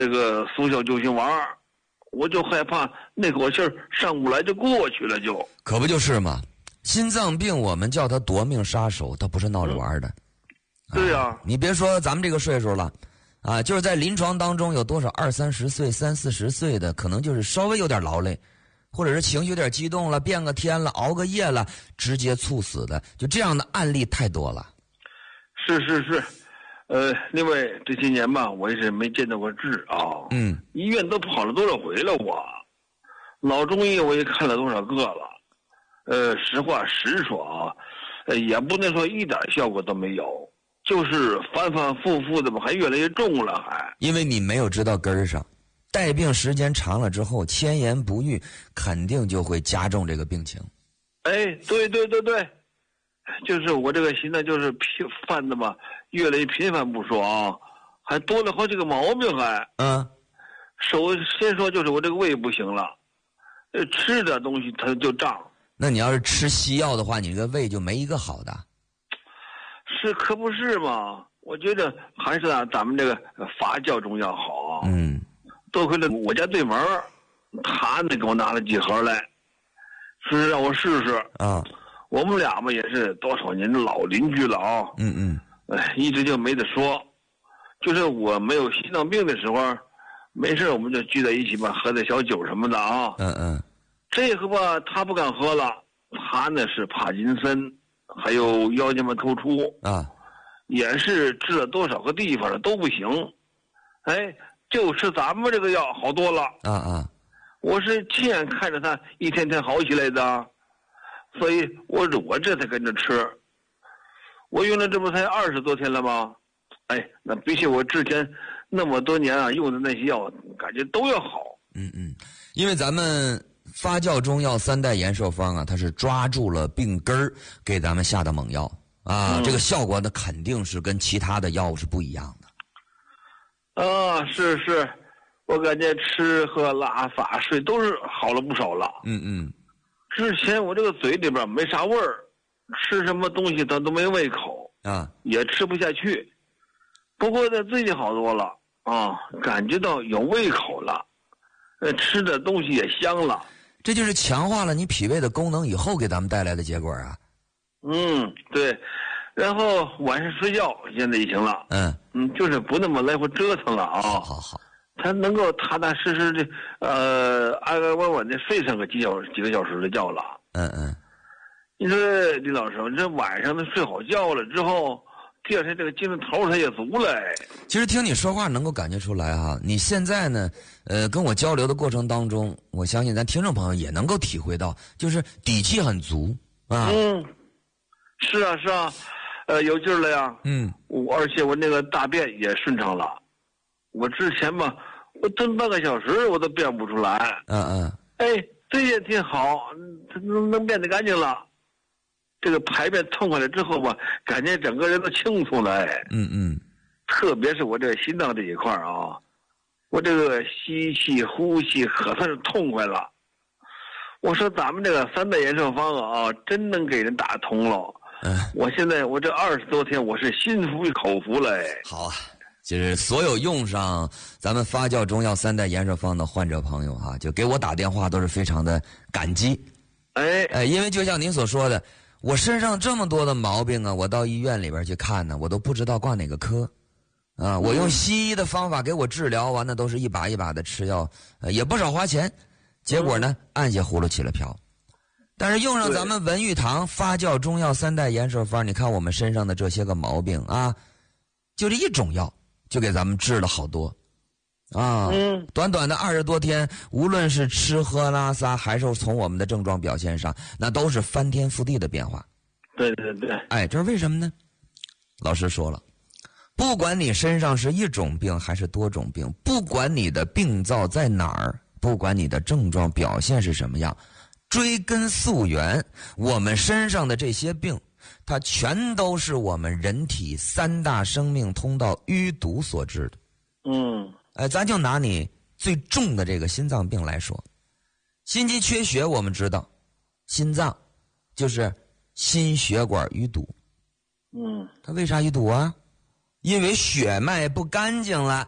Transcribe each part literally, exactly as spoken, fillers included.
这个速效救心丸，我就害怕那口气儿上不来就过去了就。 可不就是嘛，心脏病我们叫它夺命杀手，它不是闹着玩的。 嗯、对呀、啊， 你别说咱们这个岁数了，啊，就是在临床当中有多少二三十岁、三四十岁的，可能就是稍微有点劳累，或者是情绪有点激动了，变个天了，熬个夜了，直接猝死的，就这样的案例太多了。 是是是。呃，另外这些年吧，我也是没见到过治啊。 嗯， 医院都跑了多少回了我，老中医我也看了多少个了。呃，实话实说啊，呃，也不能说一点效果都没有，就是反反复复的吧，还越来越重了还。 因为你没有知道根儿上，带病时间长了之后，千言不愈，肯定就会加重这个病情。 哎，对对对对，就是我这个心呢，就是频犯的嘛。越来越频繁不说啊，还多了好几个毛病还。 嗯， 首先说就是我这个胃不行了，呃，吃的东西它就胀。 那你要是吃西药的话，你这个胃就没一个好的。 是可不是嘛？我觉得还是啊，咱们这个发酵中药好。 嗯， 多亏了我家对门他呢给我拿了几盒来，说让我试试啊。 我们俩嘛也是多少年的老邻居了啊。 嗯嗯。 哎，一直就没得说，就是我没有心脏病的时候，没事我们就聚在一起吧，喝点小酒什么的啊。 嗯嗯。 这个吧，他不敢喝了，他呢是帕金森，还有腰间盘突出啊， 也是治了多少个地方了都不行。哎，就吃咱们这个药好多了。 啊啊！ 我是亲眼看着他一天天好起来的，所以我我这才跟着吃。我用了这不才二十多天了吗？哎，那比起我之前那么多年啊用的那些药，感觉都要好。 嗯嗯，因为咱们发酵中药三代延寿方啊，它是抓住了病根儿给咱们下的猛药啊，嗯、这个效果呢肯定是跟其他的药物是不一样的。啊，是是，我感觉吃喝拉撒睡都是好了不少了。 嗯嗯， 之前我这个嘴里边没啥味儿。吃什么东西他都没胃口啊， 也吃不下去。不过呢，最近好多了啊，感觉到有胃口了，呃，吃的东西也香了。 这就是强化了你脾胃的功能以后给咱们带来的结果啊。 嗯，对。然后晚上睡觉现在也行了。 嗯嗯，就是不那么来回折腾了啊。 好好好。 他能够踏踏实实的，呃，安安稳稳的睡上个几小几个小时的觉了。 嗯嗯。 你说李老师，你这晚上都睡好觉了之后，第二天这个精神头他也足了。 其实听你说话能够感觉出来哈，你现在呢，呃，跟我交流的过程当中，我相信咱听众朋友也能够体会到，就是底气很足啊。 嗯，是啊是啊，呃，有劲儿了呀。 嗯， 我而且我那个大便也顺畅了，我之前吧，我蹲半个小时我都便不出来。 嗯嗯。 哎，这也挺好，能能变得干净了。这个排便痛快了之后吧，感觉整个人都轻松了。哎， 嗯嗯， 特别是我这个心脏这一块啊，我这个吸气呼吸可算是痛快了。我说咱们这个三代延寿方啊，真能给人打通了。 嗯， 我现在我这二十多天我是心服口服了。哎， 好啊，就是所有用上咱们发酵中药三代延寿方的患者朋友哈、啊，就给我打电话都是非常的感激。 哎哎，因为就像您所说的。我身上这么多的毛病啊，我到医院里边去看呢，我都不知道挂哪个科，啊，我用西医的方法给我治疗完了，都是一把一把的吃药，呃，也不少花钱，结果呢，按下葫芦起了瓢。但是用上咱们文玉堂发酵中药三代延寿方，你看我们身上的这些个毛病啊，就这一种药就给咱们治了好多。啊， 嗯， 短短的二十多天，无论是吃喝拉撒，还是从我们的症状表现上，那都是翻天覆地的变化。 对对对， 哎，这是为什么呢？老师说了，不管你身上是一种病还是多种病，不管你的病灶在哪儿，不管你的症状表现是什么样，追根溯源，我们身上的这些病，它全都是我们人体三大生命通道淤堵所致的。 嗯。 呃，咱就拿你最重的这个心脏病来说，心肌缺血，我们知道，心脏就是心血管淤堵。 嗯， 它为啥淤堵啊？因为血脉不干净了，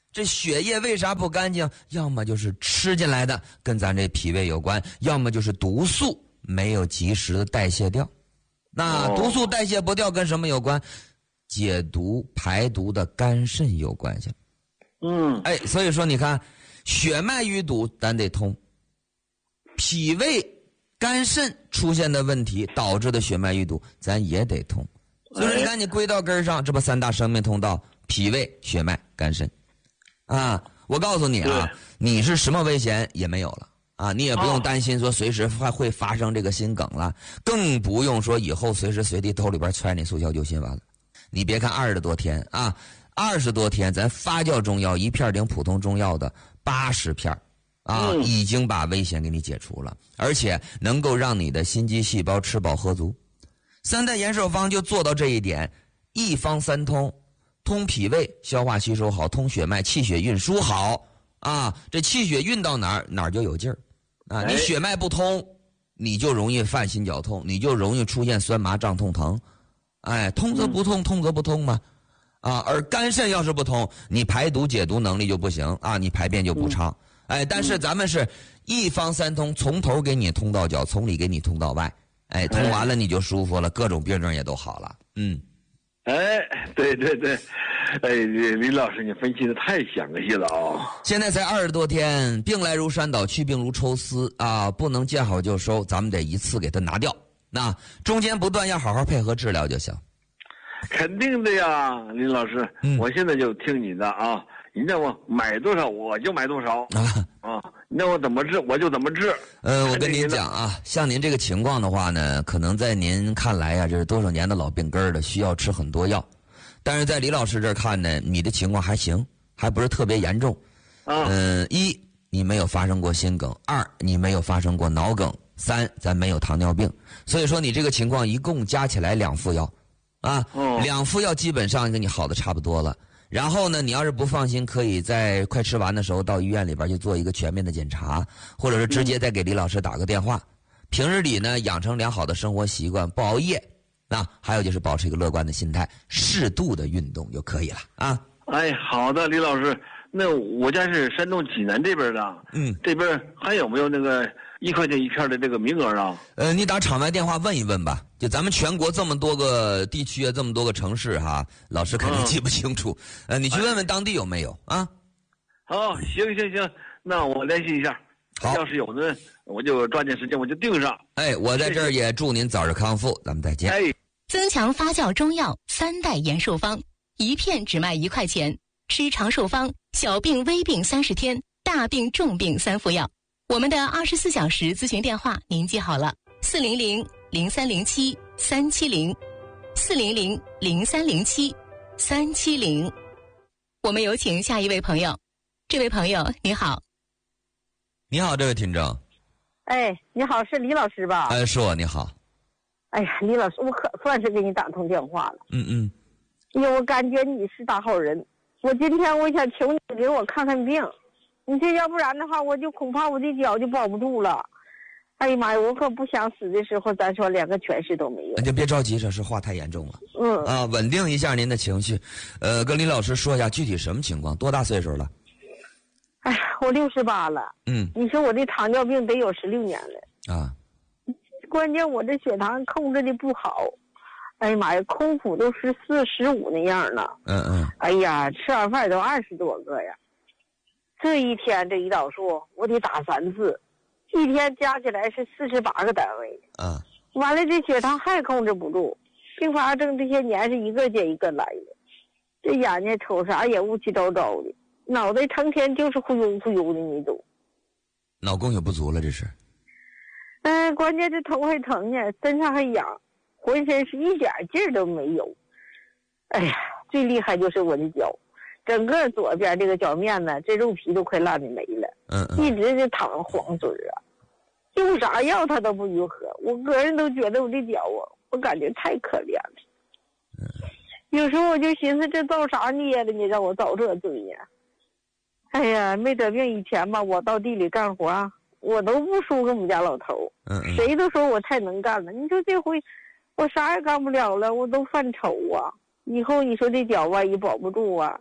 这血液为啥不干净？要么就是吃进来的，跟咱这脾胃有关；要么就是毒素没有及时的代谢掉。那毒素代谢不掉跟什么有关？解毒排毒的肝肾有关系。 嗯， 哎，所以说你看，血脉淤堵咱得通，脾胃肝肾出现的问题导致的血脉淤堵咱也得通。所以说你看你归到根上，这不三大生命通道：脾胃、血脉、肝肾。啊，我告诉你啊，你是什么危险也没有了啊，你也不用担心说随时还会发生这个心梗了，更不用说以后随时随地兜里边揣你速效救心丸了。你别看二十多天啊，二十多天咱发酵中药一片顶普通中药的八十片啊， 嗯、 已经把危险给你解除了，而且能够让你的心肌细胞吃饱喝足。三代延寿方就做到这一点，一方三通。通脾胃，消化吸收好；通血脉，气血运输好啊。这气血运到哪儿，哪儿就有劲儿啊。你血脉不通，你就容易犯心绞痛，你就容易出现酸麻胀痛疼。哎，通则不通，通则不通嘛。啊，而肝肾要是不通，你排毒解毒能力就不行啊，你排便就不畅。哎，但是咱们是一方三通，从头给你通到脚，从里给你通到外。哎，通完了你就舒服了，各种病症也都好了。嗯。 哎，对对对，哎，李老师，你分析的太详细了啊、哦！ 现在才二十多天，病来如山倒，去病如抽丝啊！不能见好就收，咱们得一次给它拿掉。那中间不断要好好配合治疗就行。 肯定的呀，林老师，嗯、我现在就听你的啊！你让我买多少我就买多少啊啊！你让我怎么治我就怎么治。 呃，我跟您讲啊，像您这个情况的话呢，可能在您看来呀、啊，这是多少年的老病根了，需要吃很多药。但是在李老师这儿看呢，你的情况还行，还不是特别严重。 啊， 嗯、呃，一你没有发生过心梗，二你没有发生过脑梗，三咱没有糖尿病。所以说你这个情况一共加起来两副药，啊， 哦、 两副药基本上跟你好的差不多了。然后呢，你要是不放心，可以在快吃完的时候到医院里边去做一个全面的检查，或者是直接再给李老师打个电话。嗯、平日里呢，养成良好的生活习惯，不熬夜，那还有就是保持一个乐观的心态，适度的运动就可以了啊。 哎，好的，李老师，那我家是山东济南这边的， 嗯， 这边还有没有那个一块钱一片的这个名额啊？ 呃，你打场外电话问一问吧。就咱们全国这么多个地区啊，这么多个城市哈，老师肯定记不清楚。嗯、呃，你去问问当地有没有啊？ 好，行行行，那我联系一下。 好， 要是有的，我就抓紧时间我就订上。 哎，我在这儿也祝您早日康复，咱们再见。 哎， 增强发酵中药三代延寿方，一片只卖一块钱，吃长寿方，小病微病三十天，大病重病三副药。我们的二十四小时咨询电话您记好了：四零零零三零七三七零，四零零零三零七三七零。我们有请下一位朋友。这位朋友你好。 你好，这位听众。 哎，你好，是李老师吧？ 哎，是我，你好。 哎呀，李老师，我可算是给你打通电话了。 嗯嗯。 因为我感觉你是大好人，我今天我想求你给我看看病，你这要不然的话，我就恐怕我的脚就保不住了。哎呀妈呀，我可不想死的时候，咱说连个全尸都没有。 那就别着急，这是话太严重了。 嗯。 啊，稳定一下您的情绪，呃，跟李老师说一下具体什么情况，多大岁数了？ 哎呀，我六十八了。 嗯。 你说我这糖尿病得有十六年了。 啊。 关键我这血糖控制的不好，哎呀妈呀，空腹都十四、十五那样了。 嗯嗯。 哎呀，吃完饭都二十多个呀。这一天这胰岛素我得打三次，一天加起来是四十八个单位。 啊。 完了，这血糖还控制不住，并发症这些年是一个接一个来的，这眼睛瞅啥也乌七糟糟的，脑袋成天就是忽悠忽悠的那种。 脑供血不足了，这是。 嗯，关键是头还疼呢，身上还痒，浑身是一点劲儿都没有。哎呀，最厉害就是我的脚，整个左边这个脚面呢，这肉皮都快烂的没了。 嗯嗯。 一直就淌黄水啊，用啥药它都不愈合。我个人都觉得我这脚啊，我感觉太可怜了。 嗯。 有时候我就寻思，这造啥孽了？你让我遭这罪呢？哎呀，没得病以前吧，我到地里干活，我都不输给我们家老头。 嗯嗯。 谁都说我太能干了。你说这回我啥也干不了了，我都犯愁啊。以后你说这脚万一保不住啊，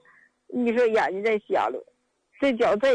你说眼睛再瞎了，这脚再